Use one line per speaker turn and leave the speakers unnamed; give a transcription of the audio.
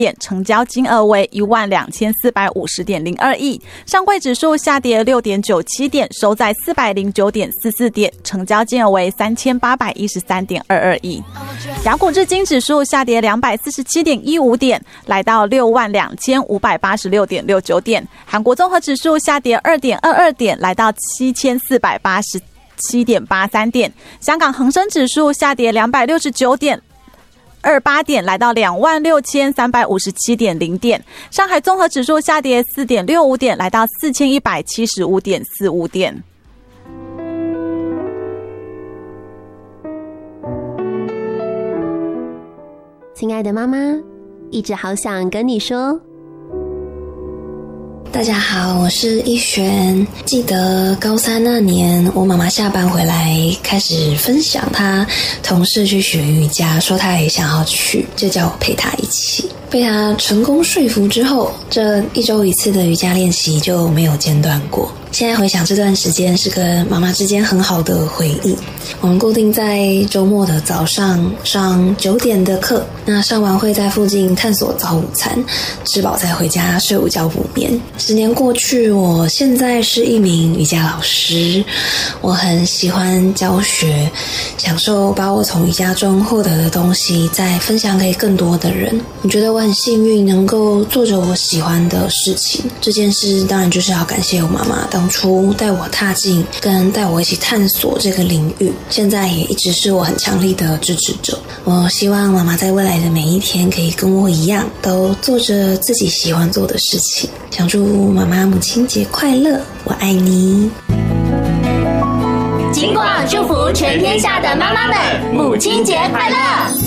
成交金额为12450.02亿。上柜指数下跌6.97点，收在409.44点，成交金额为3813.22亿。亚股日经指数下跌247.15点，来到62586.69点。韩国综合指数下跌2.22点，来到7487.83点。香港恒生指数下跌269.28点，来到26357.0点。上海综合指数下跌4.65点，来到4175.45点。
亲爱的妈妈，一直好想跟你说。
大家好，我是一璇。记得高三那年，我妈妈下班回来开始分享她同事去学瑜伽，说她也想要去，就叫我陪她一起。被她成功说服之后，这1周1次的瑜伽练习就没有间断过。现在回想这段时间是跟妈妈之间很好的回忆。我们固定在周末的早上上9点的课，那上完会在附近探索早午餐，吃饱再回家睡午觉补眠。10年过去，我现在是一名瑜伽老师，我很喜欢教学，享受把我从瑜伽中获得的东西再分享给更多的人。我觉得我很幸运能够做着我喜欢的事情，这件事当然就是要感谢我妈妈当初带我踏进跟带我一起探索这个领域，现在也一直是我很强力的支持者。我希望妈妈在未来的每一天可以跟我一样，都做着自己喜欢做的事情。想祝妈妈母亲节快乐，我爱你。
金广祝福全天下的妈妈们，母亲节快乐！